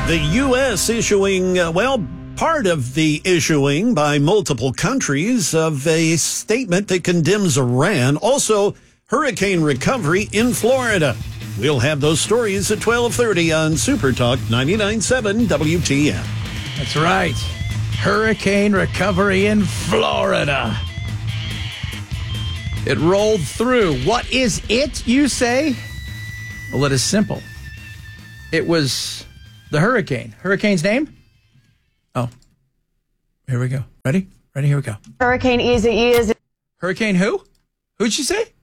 The U.S. issuing, part of the issuing by multiple countries of a statement that condemns Iran. Also, hurricane recovery in Florida. We'll have those stories at 12:30 on Super Talk 99.7 WTN. That's right. Hurricane recovery in Florida. It rolled through. What is it, you say? Well, it is simple. It was the hurricane. Hurricane's name? Oh, here we go. Ready? Ready? Here we go. Hurricane Easy is... Hurricane who? Who'd you say?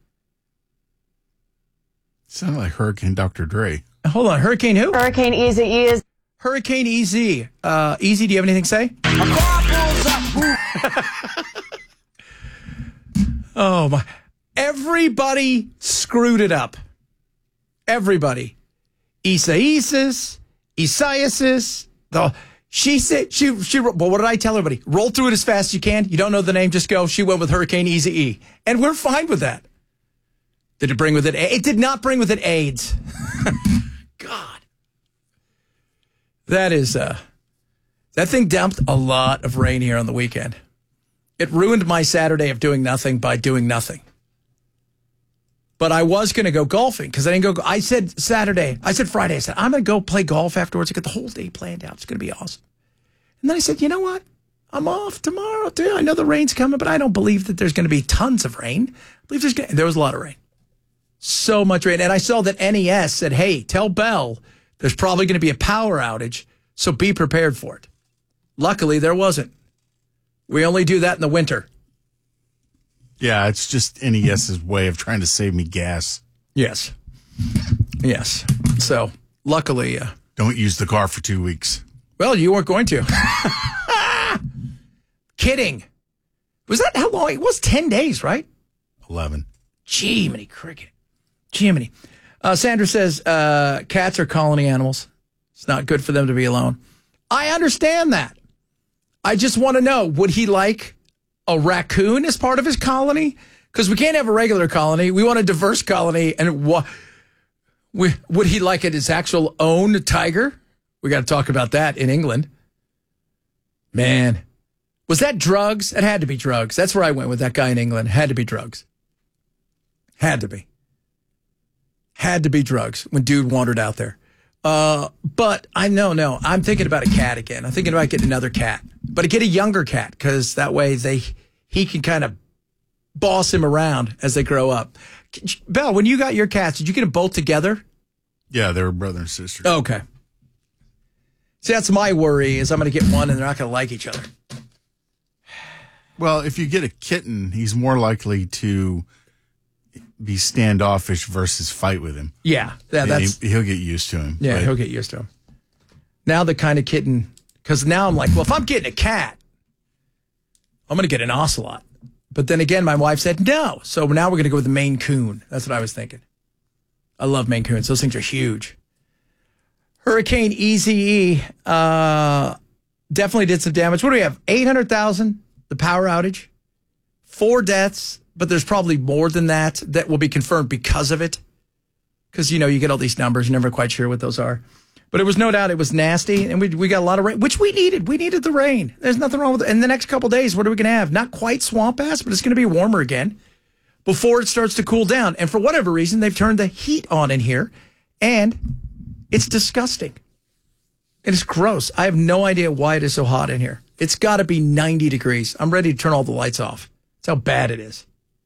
Sounded like Hurricane Dr. Dre. Hold on. Hurricane who? Hurricane Easy is... Hurricane Easy. Easy, do you have anything to say? Oh, my. Everybody screwed it up. Everybody. Isaias. She said, well, what did I tell everybody? Roll through it as fast as you can. You don't know the name, just go. She went with Hurricane Easy E. And we're fine with that. Did it bring with it? It did not bring with it AIDS. God. That is, that thing dumped a lot of rain here on the weekend. It ruined my Saturday of doing nothing by doing nothing. But I was going to go golfing because I didn't go. I said Friday, I said, I'm going to go play golf afterwards. I got the whole day planned out. It's going to be awesome. And then I said, you know what? I'm off tomorrow, too. I know the rain's coming, but I don't believe that there's going to be tons of rain. I believe there was a lot of rain. So much rain. And I saw that NES said, hey, tell Bell there's probably going to be a power outage, so be prepared for it. Luckily, there wasn't. We only do that in the winter. Yeah, it's just NES's way of trying to save me gas. Yes. Yes. So, luckily... don't use the car for 2 weeks. Well, you weren't going to. Kidding. Was that how long? It was 10 days, right? 11. Jiminy cricket. Jiminy. Sandra says cats are colony animals. It's not good for them to be alone. I understand that. I just want to know, would he like a raccoon as part of his colony? Because we can't have a regular colony. We want a diverse colony. And would he like it his actual own tiger? We got to talk about that in England. Man. Was that drugs? It had to be drugs. That's where I went with that guy in England. Had to be drugs. Had to be. Had to be drugs when dude wandered out there. But no, I'm thinking about a cat again. I'm thinking about getting another cat, but get a younger cat because that way he can kind of boss him around as they grow up. Belle, when you got your cats, did you get them both together? Yeah, they were brother and sister. Okay. See, that's my worry is I'm going to get one and they're not going to like each other. Well, if you get a kitten, he's more likely to be standoffish versus fight with him. Yeah, he'll get used to him. Yeah, he'll get used to him. Now the kind of kitten, because now I'm like, well, if I'm getting a cat, I'm going to get an ocelot. But then again, my wife said no. So now we're going to go with the Maine Coon. That's what I was thinking. I love Maine Coons. Those things are huge. Hurricane Easy definitely did some damage. What do we have? 800,000, the power outage, 4 deaths. But there's probably more than that will be confirmed because of it. Because, you get all these numbers. You're never quite sure what those are. But it was no doubt it was nasty. And we got a lot of rain, which we needed. We needed the rain. There's nothing wrong with it. In the next couple of days, what are we going to have? Not quite swamp ass, but it's going to be warmer again before it starts to cool down. And for whatever reason, they've turned the heat on in here. And it's disgusting. It is gross. I have no idea why it is so hot in here. It's got to be 90 degrees. I'm ready to turn all the lights off. That's how bad it is.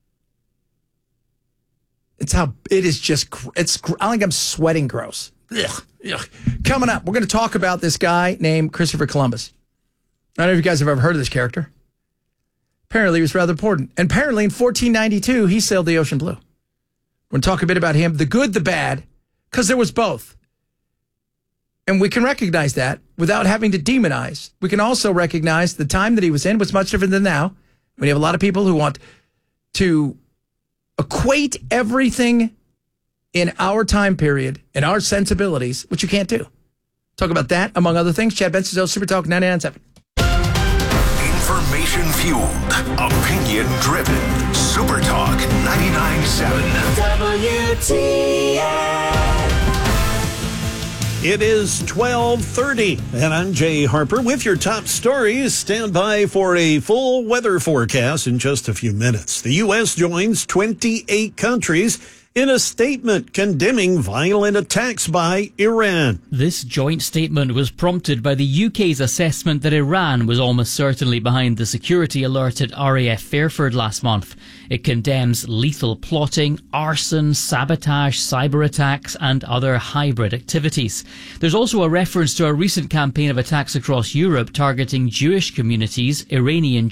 It is just, I think I'm sweating gross. Ugh. Coming up, we're going to talk about this guy named Christopher Columbus. I don't know if you guys have ever heard of this character. Apparently, he was rather important. And apparently, in 1492, he sailed the ocean blue. We're going to talk a bit about him, the good, the bad, because there was both. And we can recognize that without having to demonize. We can also recognize the time that he was in was much different than now. We have a lot of people who want to equate everything in our time period and our sensibilities, which you can't do. Talk about that, among other things. Chad Benson's Super Talk 99.7. Information fueled, opinion driven. Super Talk 99.7. WTN. It is 12:30, and I'm Jay Harper with your top stories. Stand by for a full weather forecast in just a few minutes. The U.S. joins 28 countries in a statement condemning violent attacks by Iran. This joint statement was prompted by the UK's assessment that Iran was almost certainly behind the security alert at RAF Fairford last month. It condemns lethal plotting, arson, sabotage, cyber attacks and other hybrid activities. There's also a reference to a recent campaign of attacks across Europe targeting Jewish communities, Iranian